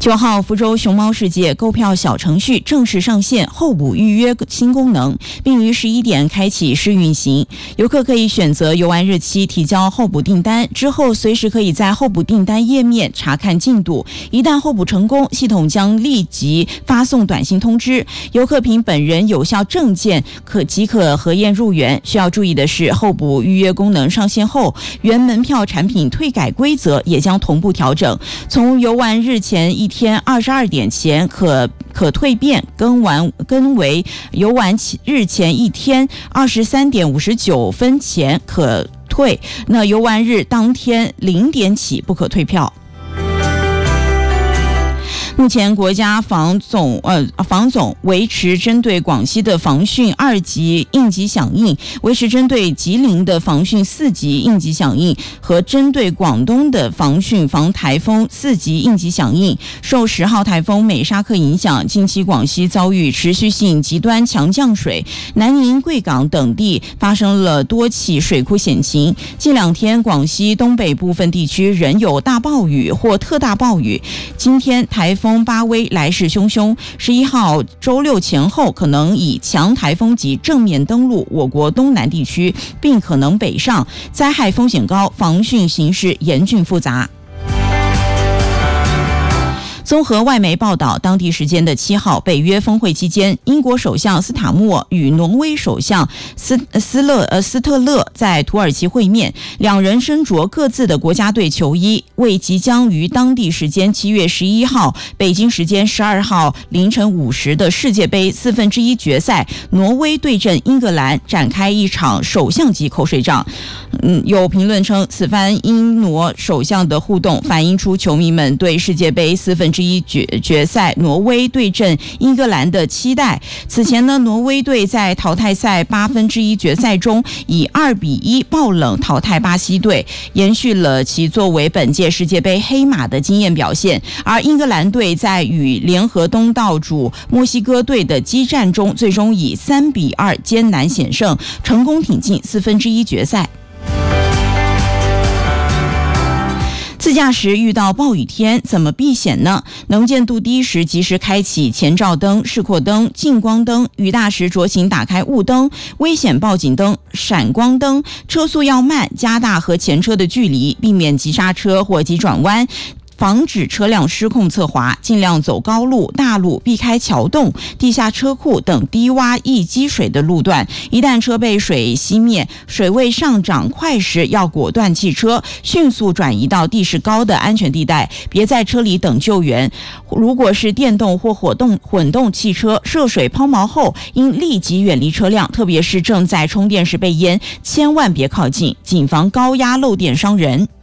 9号，福州熊猫世界购票小程序正式上线候补预约新功能，并于11点开启试运行。游客可以选择游玩日期，提交候补订单，之后随时可以在候补订单页面查看进度。一旦候补成功，系统将立即发送短信通知，游客凭本人有效证件即可核验入园。需要注意的是，候补预约功能上线后，原门票产品退改规则也将同步调整，从游玩日前一天22点前可蜕变更为游玩日前一天23点59分前可退，那游玩日当天0点起不可退票。目前国家防总维持针对广西的防汛2级应急响应，维持针对吉林的防汛4级应急响应和针对广东的防汛防台风4级应急响应。受10号台风美沙克影响，近期广西遭遇持续性极端强降水，南宁、贵港等地发生了多起水库险情。近2天，广西东北部分地区仍有大暴雨或特大暴雨。今天台风巴威来势汹汹，11号周六前后可能以强台风级正面登陆我国东南地区，并可能北上，灾害风险高，防汛形势严峻复杂。综合外媒报道，当地时间的7号，北约峰会期间，英国首相斯塔默与挪威首相斯特勒在土耳其会面，两人身着各自的国家队球衣，为即将于当地时间7月11号、北京时间12号凌晨5时的世界杯1/4决赛，挪威对阵英格兰展开一场首相级口水仗。有评论称，此番英挪首相的互动反映出球迷们对世界杯1/4决赛挪威对阵英格兰的期待。此前呢，挪威队在淘汰赛1/8决赛中以2-1爆冷淘汰巴西队，延续了其作为本届世界杯黑马的惊艳表现。而英格兰队在与联合东道主墨西哥队的激战中，最终以3-2艰难险胜，成功挺进1/4决赛。自驾时遇到暴雨天怎么避险呢？能见度低时及时开启前照灯、示廓灯、近光灯，雨大时酌情打开雾灯、危险报警灯、闪光灯。车速要慢，加大和前车的距离，避免急刹车或急转弯，防止车辆失控侧滑，尽量走高路、大路，避开桥洞、地下车库等低洼易积水的路段。一旦车被水熄灭，水位上涨快时，要果断弃车，迅速转移到地势高的安全地带，别在车里等救援。如果是电动或混动汽车，涉水抛锚后，应立即远离车辆，特别是正在充电时被淹，千万别靠近，谨防高压漏电伤人。